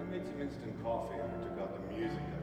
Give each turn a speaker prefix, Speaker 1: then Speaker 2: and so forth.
Speaker 1: made some instant coffee and I took out the music